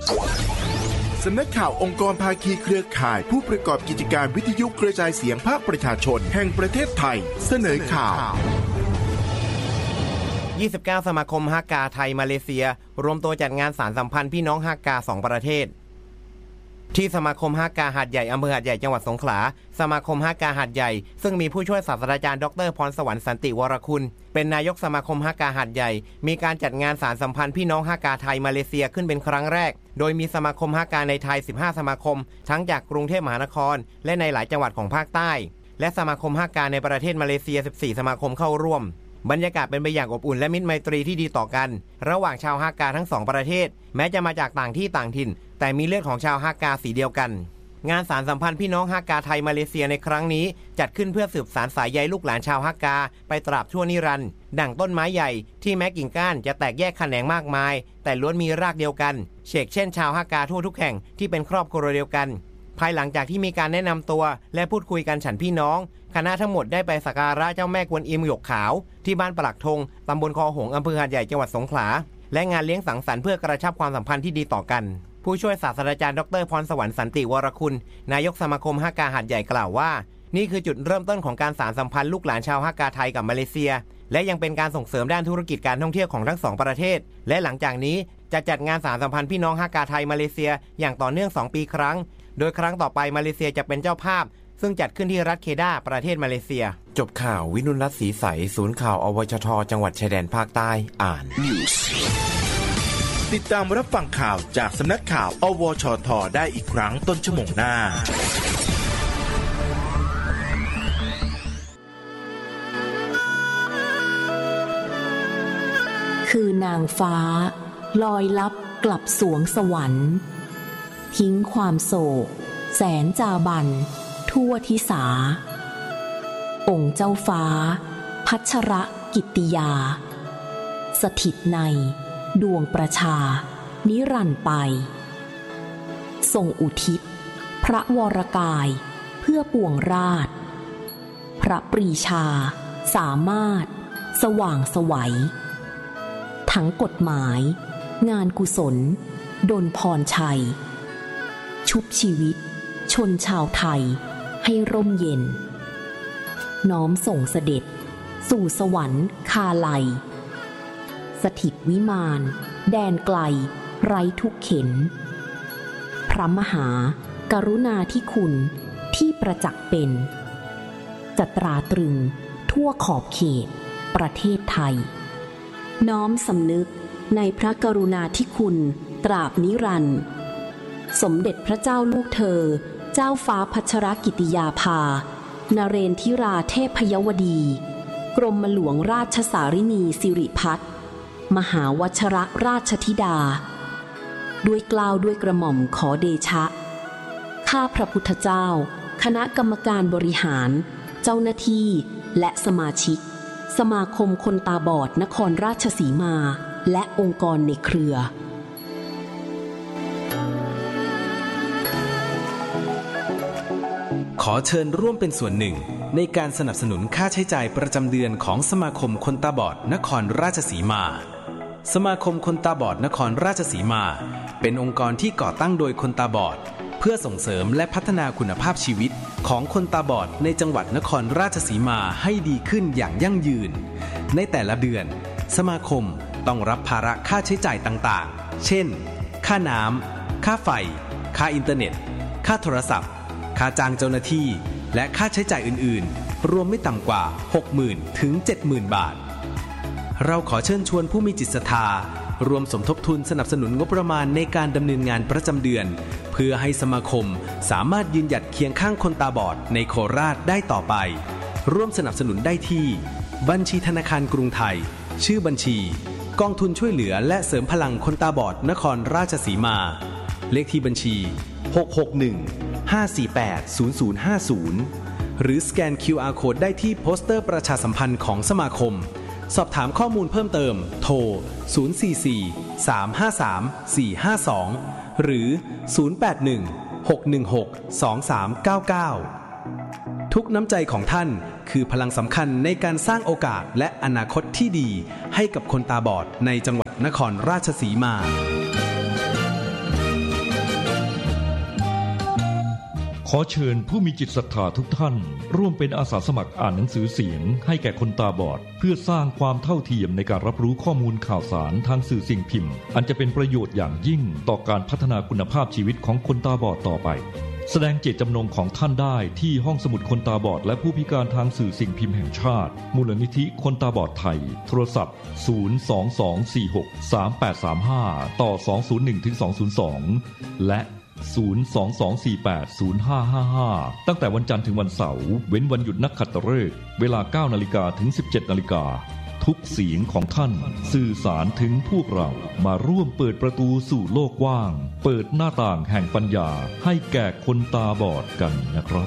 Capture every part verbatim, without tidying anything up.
สำนักข่าวองค์กรภาคีเครือข่ายผู้ประกอบกิจการวิทยุกระจายเสียงภาคประชาชนแห่งประเทศไทยเสนอข่าวยี่สิบเก้าสมาคมฮากาไทยมาเลเซียรวมตัวจัดงานสารสัมพันธ์พี่น้องฮากาสองประเทศที่สมาคมฮากาหาดใหญ่อำเภอหาดใหญ่จังหวัดสงขลาสมาคมฮากาหาดใหญ่ซึ่งมีผู้ช่วยศาสตราจารย์ดรพรสวรรค์สันติวรคุณเป็นนายกสมาคมฮากาหาดใหญ่มีการจัดงานสารสัมพันธ์พี่น้องฮากาไทยมาเลเซียขึ้นเป็นครั้งแรกโดยมีสมาคมฮากาในไทยสิบห้าสมาคมทั้งจากกรุงเทพมหานครและในหลายจังหวัดของภาคใต้และสมาคมฮากาในประเทศมาเลเซียสิบสี่สมาคมเข้าร่วมบรรยากาศเป็นไปอย่างอบอุ่นและมิตรไมตรีที่ดีต่อกันระหว่างชาวฮากาทั้งสองประเทศแม้จะมาจากต่างที่ต่างถิ่นแต่มีเลือดของชาวฮากาสีเดียวกันงานสารสัมพันธ์พี่น้องฮากาไทยมาเลเซียในครั้งนี้จัดขึ้นเพื่อสืบสานสายใยลูกหลานชาวฮากาไปตราบชั่วนิรันดร์ดั่งต้นไม้ใหญ่ที่แม้กิ่งก้านจะแตกแยกแขนงมากมายแต่ล้วนมีรากเดียวกันเชกเช่นชาวฮากาทั่วทุกแห่งที่เป็นครอบครัวเดียวกันภายหลังจากที่มีการแนะนำตัวและพูดคุยกันฉันพี่น้องคณะทั้งหมดได้ไปสักการะเจ้าแม่กวนอิมหยกขาวที่บ้านปลักธงตำบลคอหงส์อำเภอหาดใหญ่จังหวัดสงขลาและงานเลี้ยงสังสรรค์เพื่อกระชับความสัมพันธ์ที่ดีต่อกันผู้ช่วยศาสตราจารย์ดรพรสวรรค์สันติวรคุณนายกสมาคมฮากาหาดใหญ่กล่าวว่านี่คือจุดเริ่มต้นของการสานสัมพันธ์ลูกหลานชาวฮากาไทยกับมาเลเซียและยังเป็นการส่งเสริมด้านธุรกิจการท่องเที่ยวของทั้งสองประเทศและหลังจากนี้จะจัดงานสานสัมพันธ์พี่น้องฮากาไทยมาเลเซียอย่างต่อเนื่องสองปีครั้งโดยครั้งต่อไปมาเลเซียจะเป็นเจ้าภาพซึ่งจัดขึ้นที่รัฐเคดาประเทศมาเลเซียจบข่าววินุรัตน์ศรีใสศูนย์ข่าวอวชทจังหวัดชายแดนภาคใต้อ่านติดตามรับฟังข่าวจากสำนักข่าวอวชทได้อีกครั้งต้นชั่วโมงหน้าคือนางฟ้าลอยลับกลับสวงสวรรค์ทิ้งความโศกแสนจาบันทั่วทิสาองค์เจ้าฟ้าพัชรกิตติยาสถิตในดวงประชานิรันดร์ไปทรงอุทิศพระวรกายเพื่อปวงราชพระปรีชาสามารถสว่างไสวทั้งกฎหมายงานกุศลดลพรชัยชุบชีวิตชนชาวไทยให้ร่มเย็นน้อมส่งเสด็จสู่สวรรค์คาไลสถิตวิมานแดนไกลไร้ทุกเข็นพระมหากรุณาธิคุณที่ประจักษ์เป็นจะตราตรึงทั่วขอบเขตประเทศไทยน้อมสำนึกในพระกรุณาธิคุณตราบนิรันดร์สมเด็จพระเจ้าลูกเธอเจ้าฟ้าพัชรกิติยาภานเรนทิราเทพยวดีกรมหลวงราชสารินีสิริพัฒน์มหาวชรราชธิดาด้วยเกล้าด้วยกระหม่อมขอเดชะข้าพระพุทธเจ้าคณะกรรมการบริหารเจ้าหน้าที่และสมาชิกสมาคมคนตาบอดนครราชสีมาและองค์กรในเครือขอเชิญร่วมเป็นส่วนหนึ่งในการสนับสนุนค่าใช้จ่ายประจำเดือนของสมาคมคนตาบอดนครราชสีมาสมาคมคนตาบอดนครราชสีมาเป็นองค์กรที่ก่อตั้งโดยคนตาบอดเพื่อส่งเสริมและพัฒนาคุณภาพชีวิตของคนตาบอดในจังหวัดนครราชสีมาให้ดีขึ้นอย่างยั่งยืนในแต่ละเดือนสมาคมต้องรับภาระค่าใช้จ่ายต่างๆเช่นค่าน้ำค่าไฟค่าอินเทอร์เน็ตค่าโทรศัพท์ค่าจ้างเจ้าหน้าที่และค่าใช้จ่ายอื่นๆรวมไม่ต่ำกว่า หกหมื่น ถึง เจ็ดหมื่น บาทเราขอเชิญชวนผู้มีจิตศรัทธารวมสมทบทุนสนับสนุนงบประมาณในการดำเนินงานประจำเดือนเพื่อให้สมาคมสามารถยืนหยัดเคียงข้างคนตาบอดในโคราชได้ต่อไปร่วมสนับสนุนได้ที่บัญชีธนาคารกรุงไทยชื่อบัญชีกองทุนช่วยเหลือและเสริมพลังคนตาบอดนครราชสีมาเลขที่บัญชีหก หก หนึ่ง ห้า สี่ แปด ศูนย์ ศูนย์ ห้า ศูนย์หรือสแกน คิว อาร์ Code ได้ที่โปสเตอร์ประชาสัมพันธ์ของสมาคมสอบถามข้อมูลเพิ่มเติมโทรศูนย์ สี่ สี่ สาม ห้า สาม สี่ ห้า สองหรือศูนย์ แปด หนึ่ง หก หนึ่ง หก สอง สาม เก้า เก้าทุกน้ำใจของท่านคือพลังสำคัญในการสร้างโอกาสและอนาคตที่ดีให้กับคนตาบอดในจังหวัดนครราชสีมาขอเชิญผู้มีจิตศรัทธาทุกท่านร่วมเป็นอาสาสมัครอ่านหนังสือเสียงให้แก่คนตาบอดเพื่อสร้างความเท่าเทียมในการรับรู้ข้อมูลข่าวสารทางสื่อสิ่งพิมพ์อันจะเป็นประโยชน์อย่างยิ่งต่อการพัฒนาคุณภาพชีวิตของคนตาบอดต่อไปแสดงเจตจำนงของท่านได้ที่ห้องสมุดคนตาบอดและผู้พิการทางสื่อสิ่งพิมพ์แห่งชาติมูลนิธิคนตาบอดไทยโทรศัพท์ศูนย์ สอง สอง สี่ หก สาม แปด สาม ห้าต่อสอง ศูนย์ หนึ่ง ถึง สอง ศูนย์ สองและศูนย์ สอง สอง สี่ แปด ศูนย์ ห้า ห้า ห้าตั้งแต่วันจันทร์ถึงวันเสาร์เว้นวันหยุดนักขัตฤกษ์เวลา เก้านาฬิกา ถึง สิบเจ็ดนาฬิกาทุกเสียงของท่านสื่อสารถึงพวกเรามาร่วมเปิดประตูสู่โลกกว้างเปิดหน้าต่างแห่งปัญญาให้แก่คนตาบอดกันนะครับ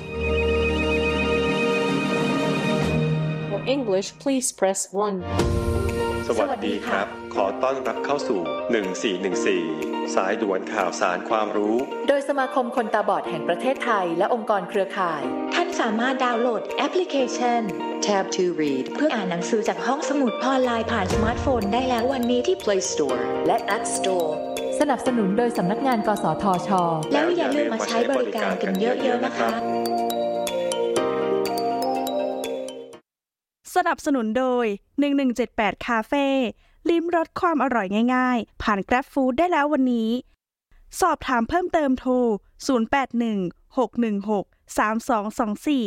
For English, please press one. สวัสดีครับขอต้อนรับเข้าสู่หนึ่งสี่หนึ่งสี่สายด่วนข่าวสารความรู้โดยสมาคมคนตาบอดแห่งประเทศไทยและองค์กรเครือข่ายท่านสามารถดาวน์โหลดแอปพลิเคชัน Tab to Read เพื่ออ่านหนังสือจากห้องสมุดออนไลน์ผ่านสมาร์ทโฟนได้แล้ววันนี้ที่ Play Store และ App Store สนับสนุนโดยสำนักงานกสทช. แล้วอย่าลืมมาใช้บริการกันเยอะๆนะคะสนับสนุนโดยหนึ่งหนึ่งเจ็ดแปดคาเฟ่ลิ้มรสความอร่อยง่ายๆผ่าน Grab Food ได้แล้ววันนี้สอบถามเพิ่มเติมโทรศูนย์ แปด หนึ่ง หก หนึ่ง หก สาม สอง สอง สี่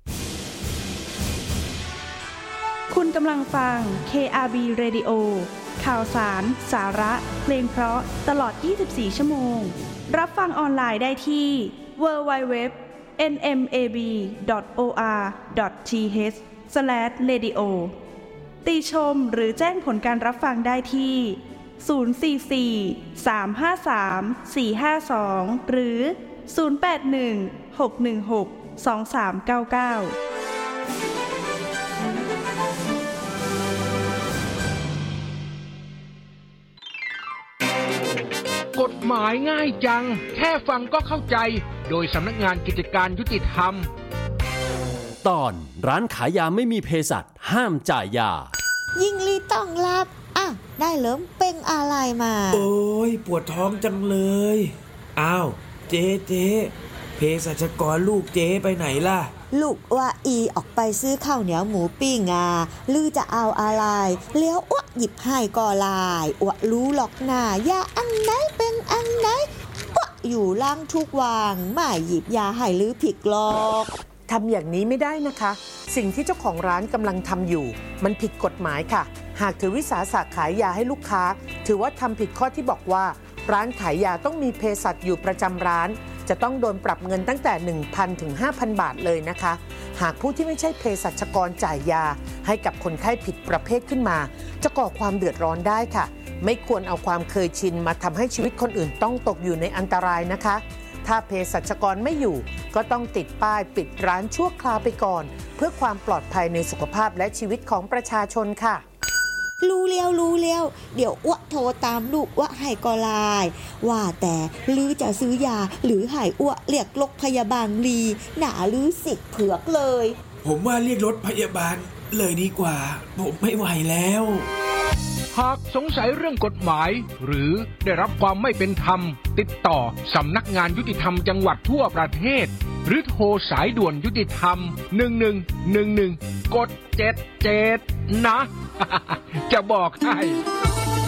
คุณกำลังฟัง เค อาร์ บี Radio ข่าวสารสาระเพลงเพราะตลอดยี่สิบสี่ชั่วโมงรับฟังออนไลน์ได้ที่ ดับเบิลยู ดับเบิลยู ดับเบิลยู ดอท เอ็น เอ็ม เอ บี ดอท โอ อาร์ ดอท ที เอช สแลช เรดิโอ ติชมหรือแจ้งผลการรับฟังได้ที่ศูนย์ สี่ สี่ สาม ห้า สาม สี่ ห้า สองหรือศูนย์ แปด หนึ่ง หก หนึ่ง หก สอง สาม เก้า เก้ากฎหมายง่ายจังแค่ฟังก็เข้าใจโดยสำนักงานกิจการยุติธรรมตอนร้านขายยาไม่มีเภสัชห้ามจ่ายยายิ่งลีต้องรับอ่ะได้เหลิมเป็นอะไรมาโอ้ยปวดท้องจังเลยอ้าวเจ๊เจ๊เภสัชกรลูกเจ๊ไปไหนล่ะลูกว่าอีออกไปซื้อข้าวเหนียวหมูปิ้งอ่ะลือจะเอาอะไรเลี้ยวอ้วหยิบให้ก็ลายอ้วรู้หรอกหน้ายาอันไหนเป็นอันไหนอ้วอยู่ล่างทุกวางไม่หยิบยาให้ลือผิดหรอกทำอย่างนี้ไม่ได้นะคะสิ่งที่เจ้าของร้านกำลังทำอยู่มันผิดกฎหมายค่ะหากถือวิสาสะขายยาให้ลูกค้าถือว่าทำผิดข้อที่บอกว่าร้านขายยาต้องมีเภสัชอยู่ประจำร้านจะต้องโดนปรับเงินตั้งแต่ หนึ่งพัน ถึง ห้าพัน บาทเลยนะคะหากผู้ที่ไม่ใช่เภสัชกรจ่ายยาให้กับคนไข้ผิดประเภทขึ้นมาจะก่อความเดือดร้อนได้ค่ะไม่ควรเอาความเคยชินมาทำให้ชีวิตคนอื่นต้องตกอยู่ในอันตรายนะคะถ้าเภสัชกรไม่อยู่ก็ต้องติดป้ายปิดร้านชั่วคราวไปก่อนเพื่อความปลอดภัยในสุขภาพและชีวิตของประชาชนค่ะรู้เลี้ยวรู้เลี้ยวเดี๋ยวอ้วโทรตามลูกว่าให้ก็ลายว่าแต่ลือจะซื้อยาหรือให้อ้วเรียกรถพยาบาลลีหนาลือสิเผือกเลยผมว่าเรียกรถพยาบาลเลยดีกว่าผมไม่ไหวแล้วหากสงสัยเรื่องกฎหมายหรือได้รับความไม่เป็นธรรมติดต่อสำนักงานยุติธรรมจังหวัดทั่วประเทศหรือโทรสายด่วนยุติธรรมหนึ่งหนึ่งหนึ่งหนึ่งกดเจ็ดเจ็ดนะ จะบอกให้